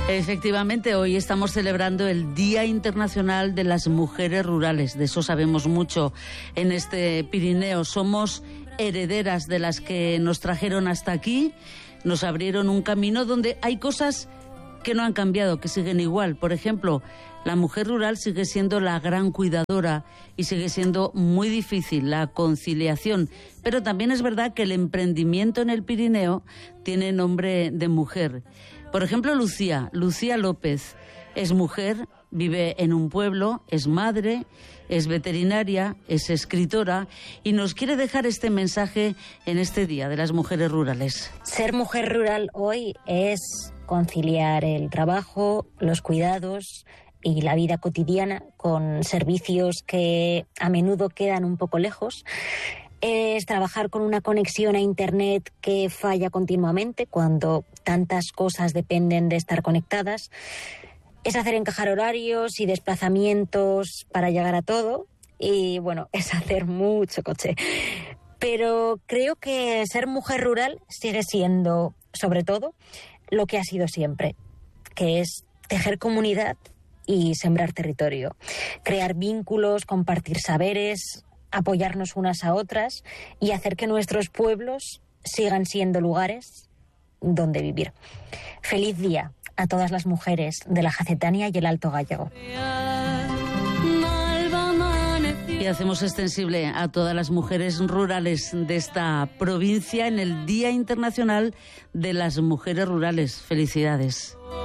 Efectivamente, hoy estamos celebrando el Día Internacional de las Mujeres Rurales. De eso sabemos mucho en este Pirineo. Somos herederas de las que nos trajeron hasta aquí, nos abrieron un camino donde hay cosas que no han cambiado, que siguen igual. Por ejemplo, la mujer rural sigue siendo la gran cuidadora y sigue siendo muy difícil la conciliación. Pero también es verdad que el emprendimiento en el Pirineo tiene nombre de mujer. Por ejemplo, Lucía López es mujer, vive en un pueblo, es madre, es veterinaria, es escritora y nos quiere dejar este mensaje en este Día de las Mujeres Rurales. Ser mujer rural hoy es conciliar el trabajo, los cuidados y la vida cotidiana con servicios que a menudo quedan un poco lejos. Es trabajar con una conexión a Internet que falla continuamente cuando tantas cosas dependen de estar conectadas. Es hacer encajar horarios y desplazamientos para llegar a todo. Y bueno, es hacer mucho coche. Pero creo que ser mujer rural sigue siendo, sobre todo, lo que ha sido siempre, que es tejer comunidad y sembrar territorio. Crear vínculos, compartir saberes, apoyarnos unas a otras y hacer que nuestros pueblos sigan siendo lugares donde vivir. Feliz día a todas las mujeres de la Jacetania y el Alto Gállego. Y hacemos extensible a todas las mujeres rurales de esta provincia en el Día Internacional de las Mujeres Rurales. Felicidades.